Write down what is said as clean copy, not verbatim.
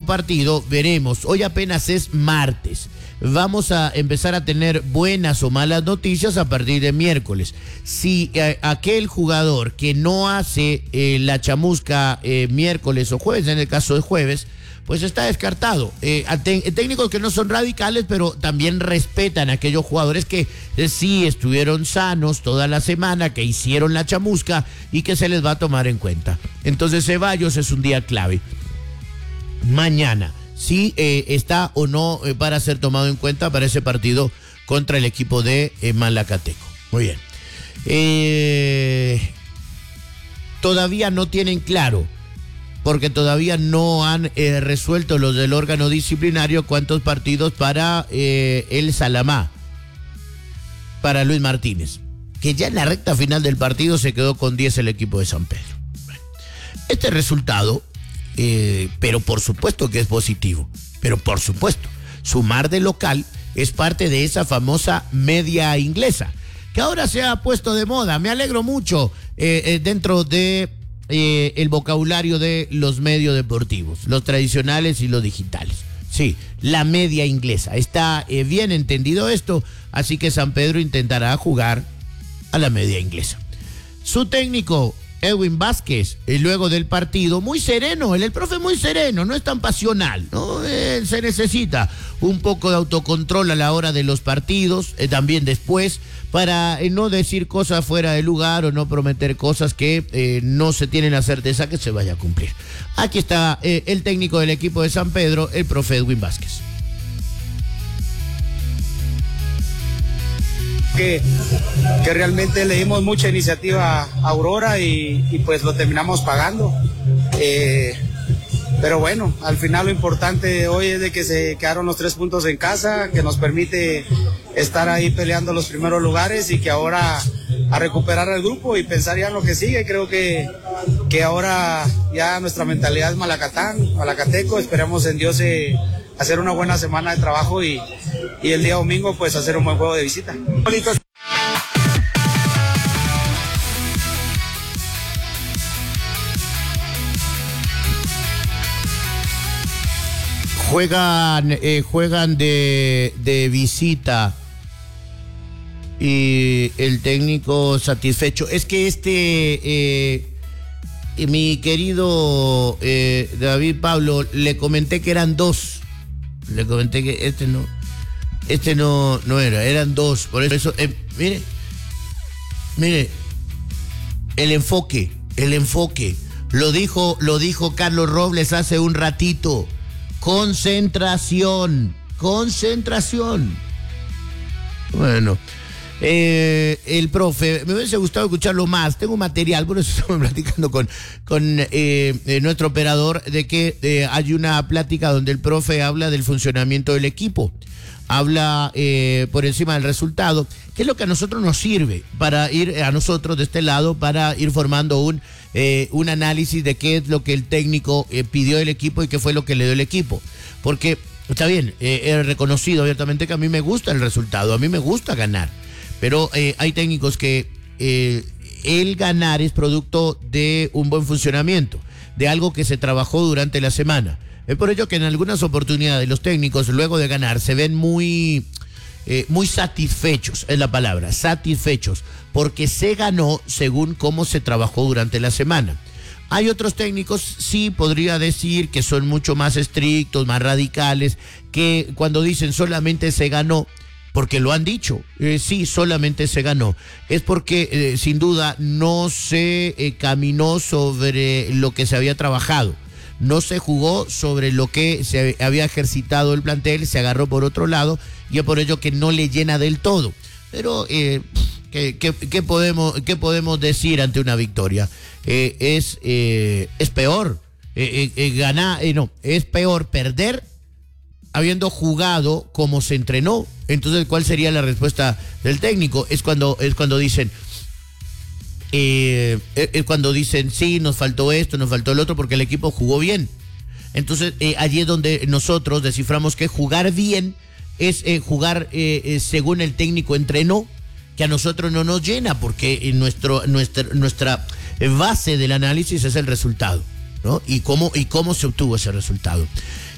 partido, veremos. Hoy apenas es martes. Vamos a empezar a tener buenas o malas noticias a partir de miércoles. Si aquel jugador que no hace la chamusca miércoles o jueves, en el caso de jueves, pues está descartado. Técnicos que no son radicales, pero también respetan a aquellos jugadores que sí estuvieron sanos toda la semana, que hicieron la chamusca y que se les va a tomar en cuenta. Entonces Ceballos es un día clave. Mañana, si está o no para ser tomado en cuenta para ese partido contra el equipo de Malacateco. Muy bien. Todavía no tienen claro, porque todavía no han resuelto los del órgano disciplinario cuántos partidos para el Salamá, para Luis Martínez, que ya en la recta final del partido se quedó con 10 el equipo de San Pedro. Bueno, este resultado, pero por supuesto que es positivo, pero por supuesto, sumar de local es parte de esa famosa media inglesa, que ahora se ha puesto de moda. Me alegro mucho dentro de el vocabulario de los medios deportivos, los tradicionales y los digitales. Sí, la media inglesa. Está bien entendido esto, así que San Pedro intentará jugar a la media inglesa. Su técnico, Edwin Vázquez, luego del partido, muy sereno, el profe muy sereno, no es tan pasional, ¿no? Se necesita un poco de autocontrol a la hora de los partidos, también después, para no decir cosas fuera de lugar o no prometer cosas que no se tienen la certeza que se vaya a cumplir. Aquí está el técnico del equipo de San Pedro, el profe Edwin Vázquez. Que realmente le dimos mucha iniciativa a Aurora y pues lo terminamos pagando. Pero bueno, al final lo importante hoy es de que se quedaron los 3 puntos en casa, que nos permite estar ahí peleando los primeros lugares y que ahora a recuperar al grupo y pensar ya en lo que sigue. Creo que ahora ya nuestra mentalidad es Malacateco, esperamos en Dios hacer una buena semana de trabajo y el día domingo pues hacer un buen juego de visita. Juegan de visita y el técnico satisfecho. Es que mi querido David Pablo, le comenté que eran 2. Le comenté que este no eran 2. Por eso, mire, el enfoque. Lo dijo Carlos Robles hace un ratito. Concentración. Bueno, el profe, me hubiese gustado escucharlo más. Tengo material, por eso estamos platicando con nuestro operador, de que hay una plática donde el profe habla del funcionamiento del equipo. Habla por encima del resultado, que es lo que a nosotros nos sirve para ir, a nosotros de este lado, para ir formando un análisis de qué es lo que el técnico pidió del equipo y qué fue lo que le dio el equipo. Porque, está bien, he reconocido abiertamente que a mí me gusta el resultado, a mí me gusta ganar, pero hay técnicos que el ganar es producto de un buen funcionamiento, de algo que se trabajó durante la semana. Es por ello que en algunas oportunidades los técnicos, luego de ganar, se ven muy satisfechos, es la palabra, satisfechos, porque se ganó según cómo se trabajó durante la semana. Hay otros técnicos, sí, podría decir que son mucho más estrictos, más radicales, que cuando dicen solamente se ganó, porque lo han dicho, sí, solamente se ganó, es porque sin duda no se caminó sobre lo que se había trabajado. No se jugó sobre lo que se había ejercitado el plantel, se agarró por otro lado y es por ello que no le llena del todo. Pero, ¿qué podemos decir ante una victoria? Es peor es peor perder habiendo jugado como se entrenó. Entonces, ¿cuál sería la respuesta del técnico? Es cuando dicen... cuando dicen sí, nos faltó esto, nos faltó el otro, porque el equipo jugó bien. Entonces allí es donde nosotros desciframos que jugar bien es jugar según el técnico entrenó, que a nosotros no nos llena, porque nuestra base del análisis es el resultado, ¿no? Y cómo se obtuvo ese resultado.